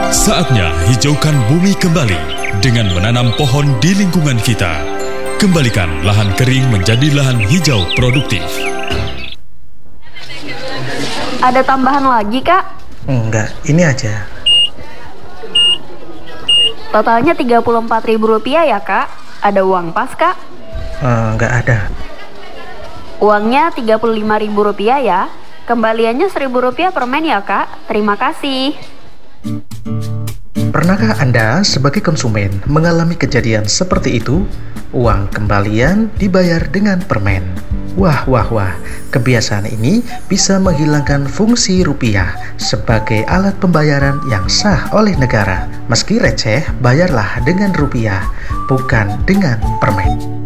Saatnya hijaukan bumi kembali dengan menanam pohon di lingkungan kita. Kembalikan lahan kering menjadi lahan hijau produktif. Ada tambahan lagi, Kak? Enggak, ini aja. Totalnya Rp34.000 ya, Kak? Ada uang pas, Kak? Enggak ada. Uangnya Rp35.000 ya. Kembaliannya Rp1.000 per men ya, Kak. Terima kasih. Pernahkah Anda sebagai konsumen mengalami kejadian seperti itu? Uang kembalian dibayar dengan permen. Wah, kebiasaan ini bisa menghilangkan fungsi rupiah sebagai alat pembayaran yang sah oleh negara. Meski receh, bayarlah dengan rupiah, bukan dengan permen.